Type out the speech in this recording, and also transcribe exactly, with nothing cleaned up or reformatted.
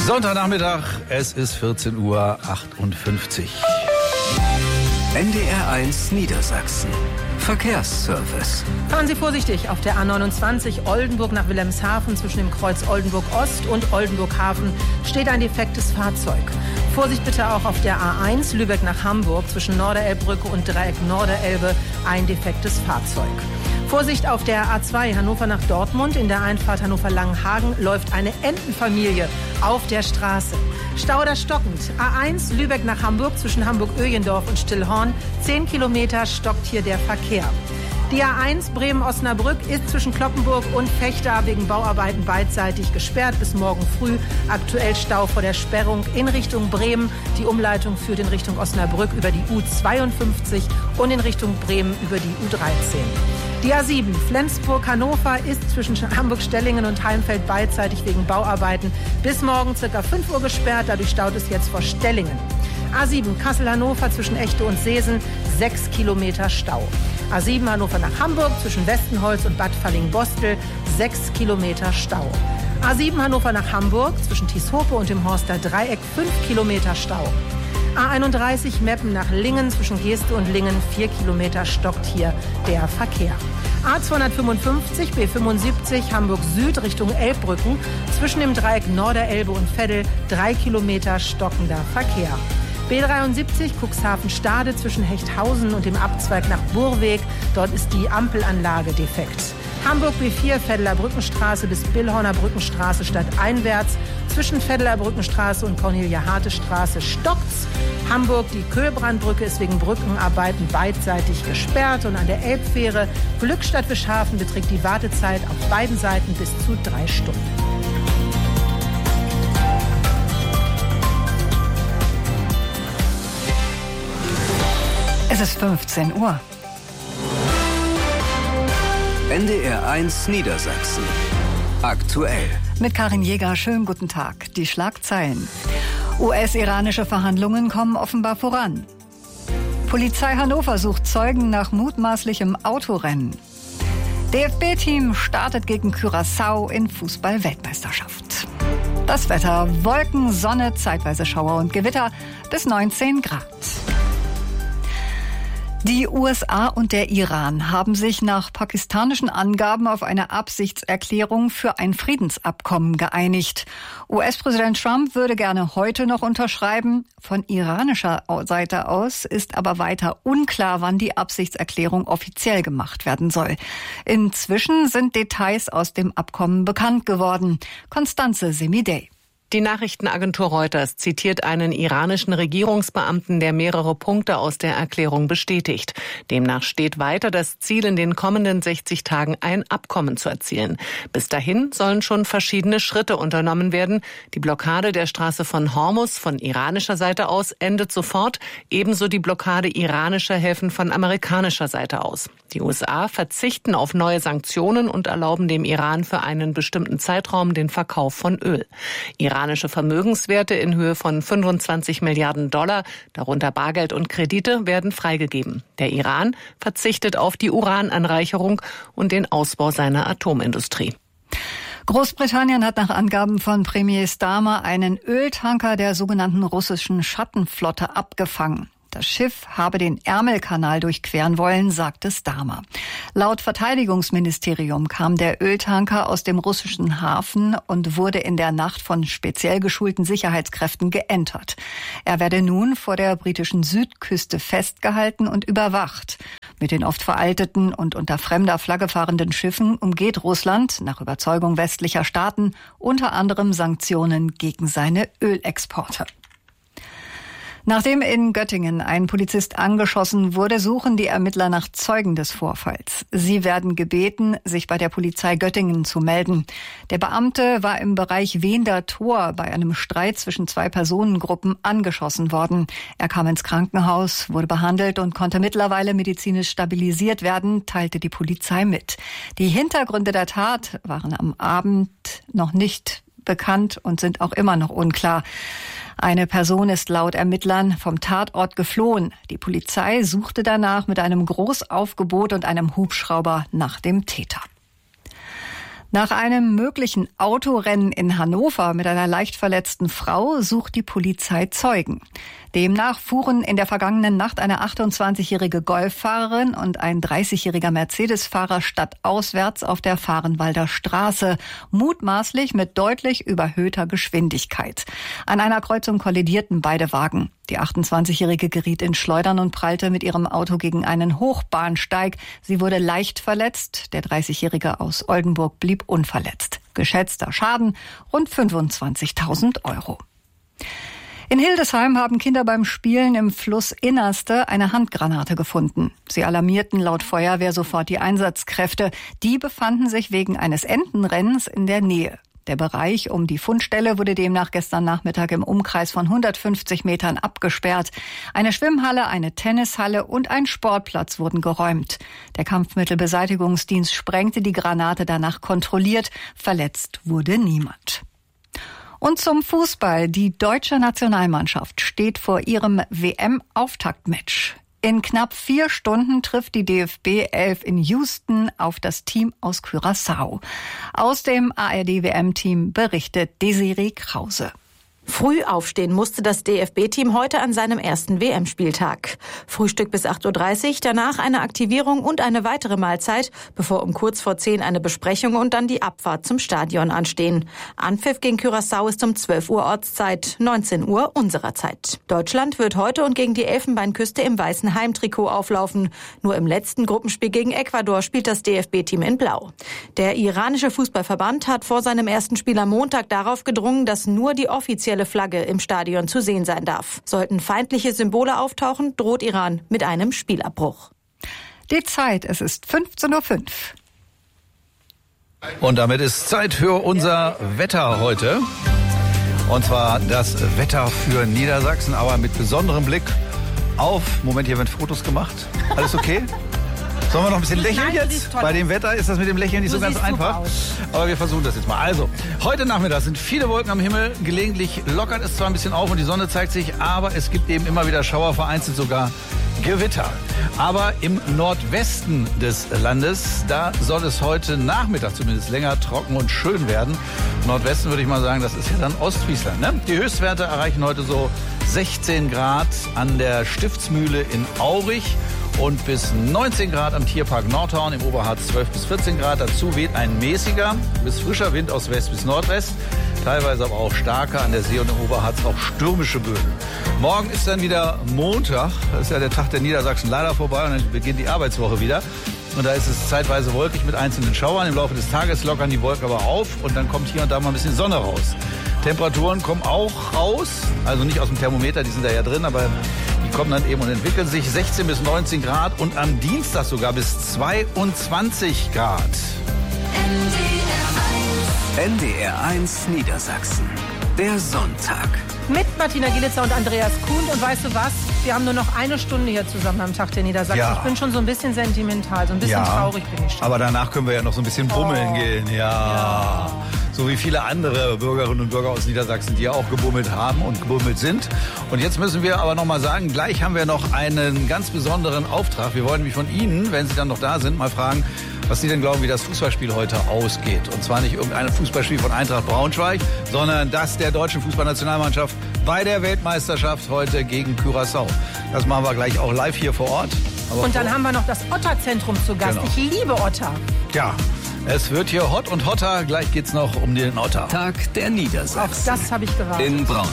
Sonntagnachmittag, es ist vierzehn Uhr achtundfünfzig. N D R eins Niedersachsen. Verkehrsservice. Fahren Sie vorsichtig auf der A neunundzwanzig Oldenburg nach Wilhelmshaven. Zwischen dem Kreuz Oldenburg Ost und Oldenburg Hafen steht ein defektes Fahrzeug. Vorsicht bitte auch auf der A eins Lübeck nach Hamburg. Zwischen Norderelbbrücke und Dreieck Norderelbe ein defektes Fahrzeug. Vorsicht auf der A zwei Hannover nach Dortmund. In der Einfahrt Hannover-Langenhagen läuft eine Entenfamilie auf der Straße. Stau oder stockend. A eins Lübeck nach Hamburg zwischen Hamburg-Öjendorf und Stillhorn. Zehn Kilometer stockt hier der Verkehr. Die A eins Bremen-Osnabrück ist zwischen Cloppenburg und Vechta wegen Bauarbeiten beidseitig gesperrt bis morgen früh. Aktuell Stau vor der Sperrung in Richtung Bremen. Die Umleitung führt in Richtung Osnabrück über die U zweiundfünfzig und in Richtung Bremen über die U dreizehn. Die A sieben Flensburg-Hannover ist zwischen Hamburg-Stellingen und Heimfeld beidseitig wegen Bauarbeiten bis morgen ca. fünf Uhr gesperrt. Dadurch staut es jetzt vor Stellingen. A sieben Kassel-Hannover zwischen Echte und Seesen, sechs Kilometer Stau. A sieben Hannover nach Hamburg zwischen Westenholz und Bad Falling-Bostel, sechs Kilometer Stau. A sieben Hannover nach Hamburg zwischen Tieshope und dem Horster Dreieck, fünf Kilometer Stau. A einunddreißig Meppen nach Lingen zwischen Geeste und Lingen, vier Kilometer stockt hier der Verkehr. A zweihundertfünfundfünfzig B fünfundsiebzig Hamburg Süd Richtung Elbbrücken zwischen dem Dreieck Norderelbe und Veddel, drei Kilometer stockender Verkehr. B dreiundsiebzig Cuxhaven-Stade zwischen Hechthausen und dem Abzweig nach Burweg. Dort ist die Ampelanlage defekt. Hamburg B vier Veddeler Brückenstraße bis Billhorner Brückenstraße stadteinwärts. Zwischen Veddeler Brückenstraße und Cornelia-Harte-Straße stockt's. Hamburg, die Köhlbrandbrücke ist wegen Brückenarbeiten beidseitig gesperrt. Und an der Elbfähre Glückstadt-Wischhafen beträgt die Wartezeit auf beiden Seiten bis zu drei Stunden. Es ist fünfzehn Uhr. N D R eins Niedersachsen. Aktuell. Mit Karin Jäger, schönen guten Tag. Die Schlagzeilen. U S-iranische Verhandlungen kommen offenbar voran. Polizei Hannover sucht Zeugen nach mutmaßlichem Autorennen. D F B-Team startet gegen Curaçao in Fußball-Weltmeisterschaft. Das Wetter: Wolken, Sonne, zeitweise Schauer und Gewitter bis neunzehn Grad. Die U S A und der Iran haben sich nach pakistanischen Angaben auf eine Absichtserklärung für ein Friedensabkommen geeinigt. U S-Präsident Trump würde gerne heute noch unterschreiben. Von iranischer Seite aus ist aber weiter unklar, wann die Absichtserklärung offiziell gemacht werden soll. Inzwischen sind Details aus dem Abkommen bekannt geworden. Constanze Semidey. Die Nachrichtenagentur Reuters zitiert einen iranischen Regierungsbeamten, der mehrere Punkte aus der Erklärung bestätigt. Demnach steht weiter das Ziel, in den kommenden sechzig Tagen ein Abkommen zu erzielen. Bis dahin sollen schon verschiedene Schritte unternommen werden. Die Blockade der Straße von Hormuz von iranischer Seite aus endet sofort, ebenso die Blockade iranischer Häfen von amerikanischer Seite aus. Die U S A verzichten auf neue Sanktionen und erlauben dem Iran für einen bestimmten Zeitraum den Verkauf von Öl. Iranische Vermögenswerte in Höhe von fünfundzwanzig Milliarden Dollar, darunter Bargeld und Kredite, werden freigegeben. Der Iran verzichtet auf die Urananreicherung und den Ausbau seiner Atomindustrie. Großbritannien hat nach Angaben von Premier Starmer einen Öltanker der sogenannten russischen Schattenflotte abgefangen. Das Schiff habe den Ärmelkanal durchqueren wollen, sagte Starmer. Laut Verteidigungsministerium kam der Öltanker aus dem russischen Hafen und wurde in der Nacht von speziell geschulten Sicherheitskräften geentert. Er werde nun vor der britischen Südküste festgehalten und überwacht. Mit den oft veralteten und unter fremder Flagge fahrenden Schiffen umgeht Russland, nach Überzeugung westlicher Staaten, unter anderem Sanktionen gegen seine Ölexporte. Nachdem in Göttingen ein Polizist angeschossen wurde, suchen die Ermittler nach Zeugen des Vorfalls. Sie werden gebeten, sich bei der Polizei Göttingen zu melden. Der Beamte war im Bereich Wehender Tor bei einem Streit zwischen zwei Personengruppen angeschossen worden. Er kam ins Krankenhaus, wurde behandelt und konnte mittlerweile medizinisch stabilisiert werden, teilte die Polizei mit. Die Hintergründe der Tat waren am Abend noch nicht bekannt und sind auch immer noch unklar. Eine Person ist laut Ermittlern vom Tatort geflohen. Die Polizei suchte danach mit einem Großaufgebot und einem Hubschrauber nach dem Täter. Nach einem möglichen Autorennen in Hannover mit einer leicht verletzten Frau sucht die Polizei Zeugen. Demnach fuhren in der vergangenen Nacht eine achtundzwanzigjährige Golffahrerin und ein dreißigjähriger Mercedes-Fahrer stadtauswärts auf der Vahrenwalder Straße, mutmaßlich mit deutlich überhöhter Geschwindigkeit. An einer Kreuzung kollidierten beide Wagen. Die achtundzwanzigjährige geriet in Schleudern und prallte mit ihrem Auto gegen einen Hochbahnsteig. Sie wurde leicht verletzt. Der dreißigjährige aus Oldenburg blieb unverletzt. Geschätzter Schaden rund fünfundzwanzigtausend Euro. In Hildesheim haben Kinder beim Spielen im Fluss Innerste eine Handgranate gefunden. Sie alarmierten laut Feuerwehr sofort die Einsatzkräfte. Die befanden sich wegen eines Entenrennens in der Nähe. Der Bereich um die Fundstelle wurde demnach gestern Nachmittag im Umkreis von hundertfünfzig Metern abgesperrt. Eine Schwimmhalle, eine Tennishalle und ein Sportplatz wurden geräumt. Der Kampfmittelbeseitigungsdienst sprengte die Granate danach kontrolliert. Verletzt wurde niemand. Und zum Fußball. Die deutsche Nationalmannschaft steht vor ihrem W M-Auftaktmatch. In knapp vier Stunden trifft die D F B elf in Houston auf das Team aus Curaçao. Aus dem A R D-W M-Team berichtet Desiree Krause. Früh aufstehen musste das D F B-Team heute an seinem ersten W M-Spieltag. Frühstück bis acht Uhr dreißig, danach eine Aktivierung und eine weitere Mahlzeit, bevor um kurz vor zehn eine Besprechung und dann die Abfahrt zum Stadion anstehen. Anpfiff gegen Curaçao ist um zwölf Uhr Ortszeit, neunzehn Uhr unserer Zeit. Deutschland wird heute und gegen die Elfenbeinküste im weißen Heimtrikot auflaufen. Nur im letzten Gruppenspiel gegen Ecuador spielt das D F B-Team in Blau. Der iranische Fußballverband hat vor seinem ersten Spiel am Montag darauf gedrungen, dass nur die offizielle Flagge im Stadion zu sehen sein darf. Sollten feindliche Symbole auftauchen, droht Iran mit einem Spielabbruch. Die Zeit, es ist fünfzehn Uhr fünf. Und damit ist Zeit für unser Wetter heute. Und zwar das Wetter für Niedersachsen, aber mit besonderem Blick auf... Moment, hier werden Fotos gemacht. Alles okay? Sollen wir noch ein bisschen lächeln Nein, jetzt? Bei dem Wetter ist das mit dem Lächeln nicht Du so ganz siehst einfach. super aus. Aber wir versuchen das jetzt mal. Also, heute Nachmittag sind viele Wolken am Himmel. Gelegentlich lockert es zwar ein bisschen auf und die Sonne zeigt sich, aber es gibt eben immer wieder Schauer, vereinzelt sogar Gewitter. Aber im Nordwesten des Landes, da soll es heute Nachmittag zumindest länger trocken und schön werden. Nordwesten würde ich mal sagen, das ist ja dann Ostfriesland, ne? Die Höchstwerte erreichen heute so sechzehn Grad an der Stiftsmühle in Aurich. Und bis neunzehn Grad am Tierpark Nordhorn, im Oberharz zwölf bis vierzehn Grad. Dazu weht ein mäßiger bis frischer Wind aus West bis Nordwest. Teilweise aber auch starker, an der See und im Oberharz auch stürmische Böen. Morgen ist dann wieder Montag. Das ist ja der Tag der Niedersachsen leider vorbei und dann beginnt die Arbeitswoche wieder. Und da ist es zeitweise wolkig mit einzelnen Schauern. Im Laufe des Tages lockern die Wolken aber auf und dann kommt hier und da mal ein bisschen Sonne raus. Temperaturen kommen auch raus, also nicht aus dem Thermometer, die sind da ja drin, aber die kommen dann eben und entwickeln sich sechzehn bis neunzehn Grad und am Dienstag sogar bis zweiundzwanzig Grad. N D R eins Niedersachsen. Der Sonntag. Mit Martina Gielitzer und Andreas Kuhn. Und weißt du was? Wir haben nur noch eine Stunde hier zusammen am Tag der Niedersachsen. Ja. Ich bin schon so ein bisschen sentimental, so ein bisschen Ja, traurig bin ich schon. aber danach können wir ja noch so ein bisschen bummeln Oh. gehen. Ja. Ja. So wie viele andere Bürgerinnen und Bürger aus Niedersachsen, die ja auch gebummelt haben und gebummelt sind. Und jetzt müssen wir aber noch mal sagen, gleich haben wir noch einen ganz besonderen Auftrag. Wir wollen nämlich von Ihnen, wenn Sie dann noch da sind, mal fragen, was Sie denn glauben, wie das Fußballspiel heute ausgeht. Und zwar nicht irgendein Fußballspiel von Eintracht Braunschweig, sondern das der deutschen Fußballnationalmannschaft bei der Weltmeisterschaft heute gegen Curaçao. Das machen wir gleich auch live hier vor Ort. Aber Und dann vor- haben wir noch das Otter-Zentrum zu Gast. Genau. Ich liebe Otter. Ja, es wird hier hot und hotter. Gleich geht's noch um den Otter. Tag der Auf Niedersachsen. das habe ich gewartet. In Braunschweig.